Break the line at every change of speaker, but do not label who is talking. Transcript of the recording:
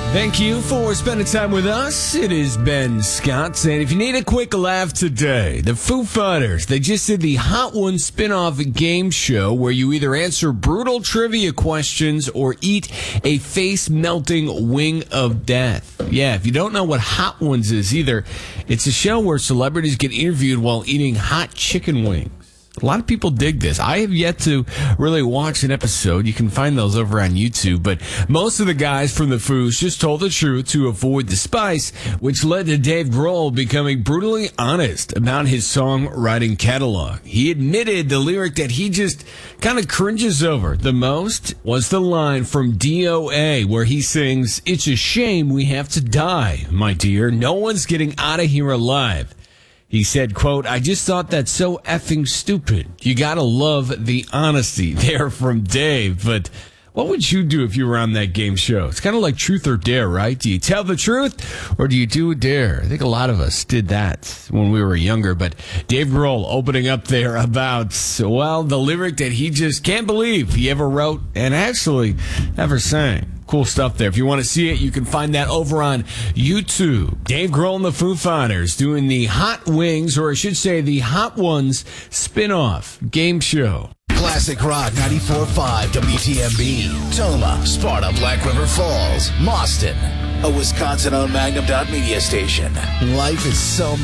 Thank you for spending time with us. It is Ben Scott, and if you need a quick laugh today, the Foo Fighters, they just did the Hot Ones spin-off game show where you either answer brutal trivia questions or eat a face-melting wing of death. Yeah, if you don't know what Hot Ones is either, it's a show where celebrities get interviewed while eating hot chicken wings. A lot of people dig this. I have yet to really watch an episode. You can find those over on YouTube. But most of the guys from the Foos just told the truth to avoid the spice, which led to Dave Grohl becoming brutally honest about his songwriting catalog. He admitted the lyric that he just kind of cringes over the most was the line from DOA where he sings, "It's a shame we have to die, my dear. No one's getting out of here alive." He said, quote, "I just thought that's so effing stupid. You gotta love the honesty." There from Dave. But what would you do if you were on that game show? It's kind of like Truth or Dare, right? Do you tell the truth or do you do a dare? I think a lot of us did that when we were younger. But Dave Grohl opening up there about, well, the lyric that he just can't believe he ever wrote and actually ever sang. Cool stuff there. If you want to see it, you can find that over on YouTube. Dave Grohl and the Foo Fighters doing the Hot Wings, or I should say the Hot Ones spin-off game show.
Classic Rock 94.5 WTMB. Toma, Sparta, Black River Falls, Mauston. A Wisconsin-owned Magnum.media station. Life is so